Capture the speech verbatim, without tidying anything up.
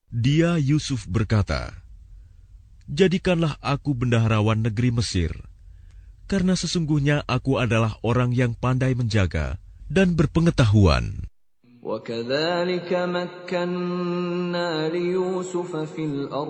Dia Yusuf berkata, "Jadikanlah aku bendaharawan negeri Mesir, karena sesungguhnya aku adalah orang yang pandai menjaga dan berpengetahuan." وَكَذَلِكَ مَكَّنَّا لِيُوسُفَ فِي الْأَرْضِ